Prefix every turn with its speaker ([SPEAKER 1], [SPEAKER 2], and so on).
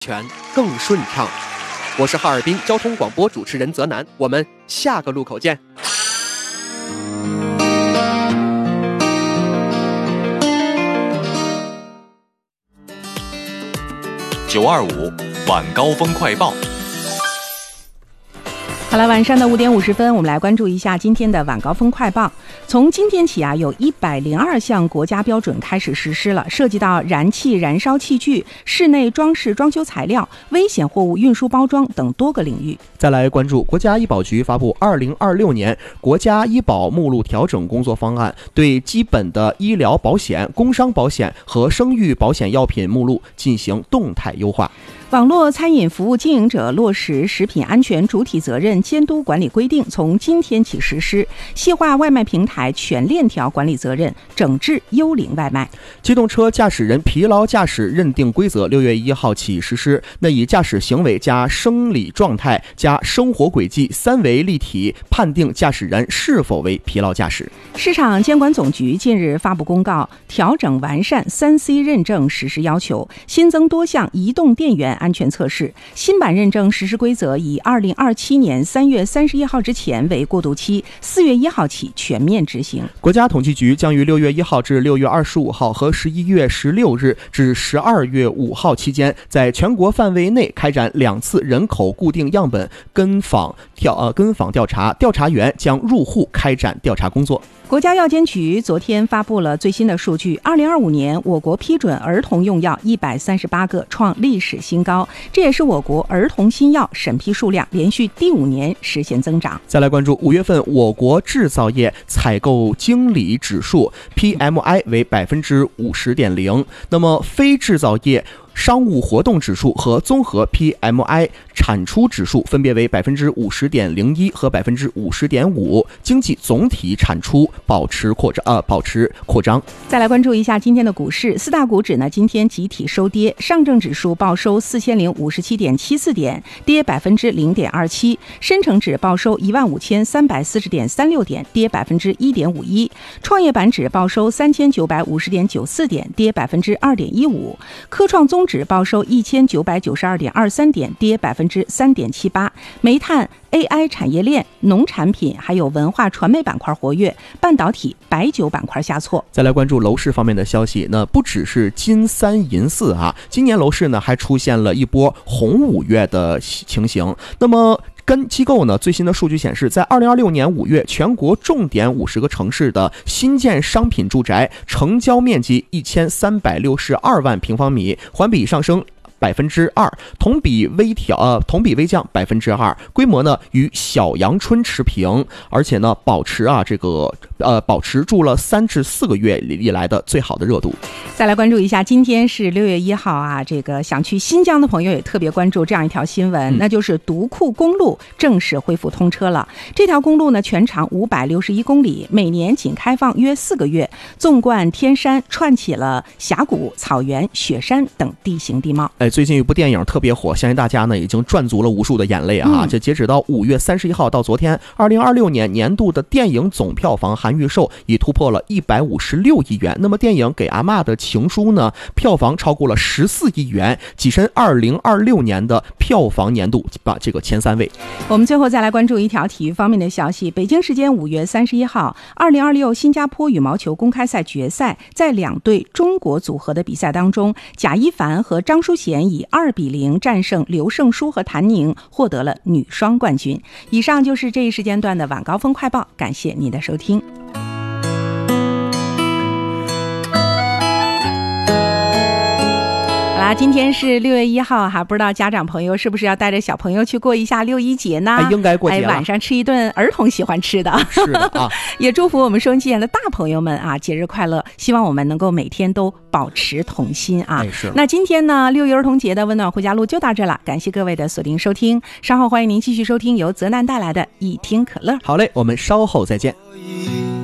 [SPEAKER 1] 全更顺畅。我是哈尔滨交通广播主持人泽南，我们下个路口见。
[SPEAKER 2] 925晚高峰快报。
[SPEAKER 3] 好了，晚上的5点50分，我们来关注一下今天的晚高峰快报。从今天起有102项国家标准开始实施了，涉及到燃气、燃烧器具、室内装饰装修材料、危险货物运输包装等多个领域。
[SPEAKER 4] 再来关注国家医保局发布2026年国家医保目录调整工作方案，对基本的医疗保险、工伤保险和生育保险药品目录进行动态优化。
[SPEAKER 3] 网络餐饮服务经营者落实食品安全主体责任监督管理规定从今天起实施，细化外卖平台全链条管理责任，整治幽灵外卖。
[SPEAKER 4] 机动车驾驶人疲劳驾驶认定规则6月1号起实施，那以驾驶行为加生理状态加生活轨迹3维立体判定驾驶人是否为疲劳驾驶。
[SPEAKER 3] 市场监管总局近日发布公告，调整完善3C 认证实施要求，新增多项移动电源安全测试。新版认证实施规则以2027年3月31号之前为过渡期，4月1号起全面执行。
[SPEAKER 4] 国家统计局将于6月1号至6月25号和11月16日至12月5号期间，在全国范围内开展2次人口固定样本跟访调查，调查员将入户开展调查工作。
[SPEAKER 3] 国家药监局昨天发布了最新的数据，2025年我国批准儿童用药138个，创历史新高，这也是我国儿童新药审批数量连续第5年实现增长。
[SPEAKER 4] 再来关注5月份我国制造业采购经理指数 PMI 为 50.0%， 那么非制造业商务活动指数和综合 PMI 产出指数分别为 50.01% 和 50.5%， 经济总体产出保持扩张。
[SPEAKER 3] 再来关注一下今天的股市，四大股指呢今天集体收跌，上证指数报收4057.74点，跌 0.27%， 深成指报收15340.36点，跌 1.51%， 创业板指报收3950.94点，跌 2.15%， 科创综指报收1992.23点，跌 3.78%。 煤炭、AI 产业链、农产品还有文化传媒板块活跃，半导体、白酒板块下挫。
[SPEAKER 4] 再来关注楼市方面的消息，那不只是金3银4啊，今年楼市呢还出现了一波红5月的情形。那么跟机构呢最新的数据显示，在2026年5月，全国重点50个城市的新建商品住宅成交面积1362万平方米，环比上升2%，同比微降2%，规模呢与小阳春持平，而且呢保持住了3至4个月以来的最好的热度。
[SPEAKER 3] 再来关注一下，今天是6月1号啊，这个想去新疆的朋友也特别关注这样一条新闻，那就是独库公路正式恢复通车了。这条公路呢全长561公里，每年仅开放约4个月，纵贯天山，串起了峡谷、草原、雪山等地形地貌。
[SPEAKER 4] 最近有部电影特别火，相信大家呢已经赚足了无数的眼泪啊！这截止到5月31号到昨天，2026年年度的电影总票房含预售已突破了156亿元。那么电影《给阿嬷的情书》呢，票房超过了14亿元，跻身2026年的票房年度这个前3位。
[SPEAKER 3] 我们最后再来关注一条体育方面的消息。北京时间5月31号，2026新加坡羽毛球公开赛决赛，在2对中国组合的比赛当中，贾一凡和张淑娴以2-0战胜刘胜书和谭宁，获得了女双冠军。以上就是这一时间段的晚高峰快报，感谢您的收听。好啦，今天是6月1号哈，不知道家长朋友是不是要带着小朋友去过一下6·1节呢？
[SPEAKER 4] 应该过节了。
[SPEAKER 3] 晚上吃一顿儿童喜欢吃的。
[SPEAKER 4] 是的啊，
[SPEAKER 3] 也祝福我们收音机前的大朋友们啊，节日快乐！希望我们能够每天都保持童心啊。
[SPEAKER 4] 是。那
[SPEAKER 3] 今天呢，6一儿童节的温暖回家路就到这了，感谢各位的锁定收听，稍后欢迎您继续收听由泽南带来的一听可乐。
[SPEAKER 4] 好嘞，我们稍后再见。